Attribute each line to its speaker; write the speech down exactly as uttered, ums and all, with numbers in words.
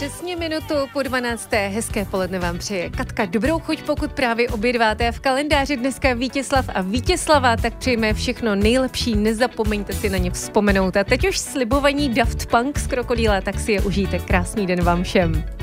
Speaker 1: Přesně minutu po dvanácté Hezké poledne vám přeje Katka. Dobrou chuť, pokud právě obědváte. V kalendáři dneska Vítězslav a Vítězslava, tak přejeme všechno nejlepší. Nezapomeňte si na ně vzpomenout. A teď už slibovaní Daft Punk z Krokodýla, tak si je užijte. Krásný den vám všem.